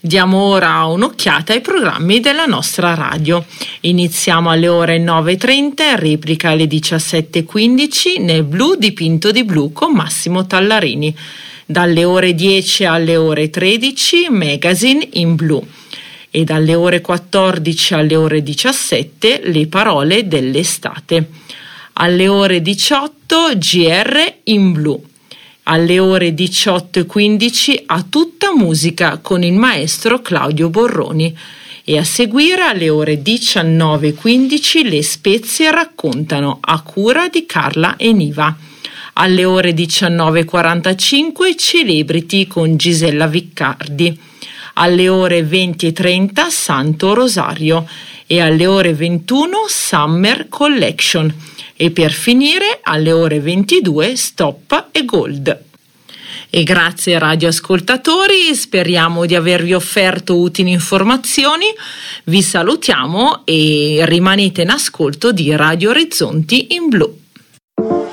Diamo ora un'occhiata ai programmi della nostra radio. Iniziamo alle ore 9.30, replica alle 17.15 nel Blu dipinto di blu con Massimo Tallarini. Dalle ore 10 alle ore 13 Magazine in blu. E dalle ore 14 alle ore 17 le parole dell'estate. Alle ore 18 GR in blu. Alle ore 18.15 a tutta musica con il maestro Claudio Borroni. E a seguire alle ore 19.15 le spezie raccontano a cura di Carla e Niva. Alle ore 19.45 Celebrity con Gisella Viccardi. Alle ore 20.30 Santo Rosario e alle ore 21 Summer Collection e per finire alle ore 22 Stop e Gold. E grazie radioascoltatori, speriamo di avervi offerto utili informazioni, vi salutiamo e rimanete in ascolto di Radio Orizzonti in Blu.